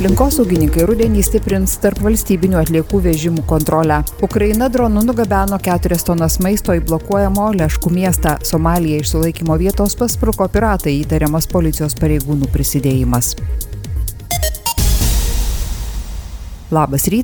Aplinkosaugininkai rudenį stiprins tarpvalstybinių atliekų vežimų kontrolę. Ukraina dronu nugabeno 4 tonas maisto į blokuojamo Leškų miestą. Somalyje iš sulaikymo vietos paspruko piratai, įtariamas policijos pareigūnų prisidėjimas. Labas rytas.